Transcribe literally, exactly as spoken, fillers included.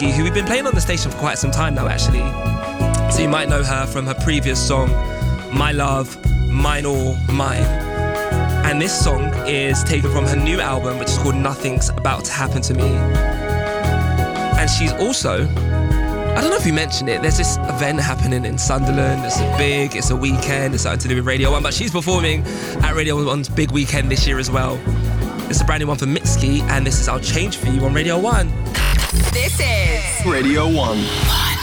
Mitski, who we've been playing on the station for quite some time now, actually. So you might know her from her previous song, My Love, Mine All, Mine. And this song is taken from her new album, which is called Nothing's About to Happen to Me. And she's also, I don't know if you mentioned it, there's this event happening in Sunderland. It's big, it's a weekend, it's something to do with Radio one, but she's performing at Radio one's big weekend this year as well. It's a brand new one for Mitski, and this is I'll Change For You on Radio one. This is Radio one.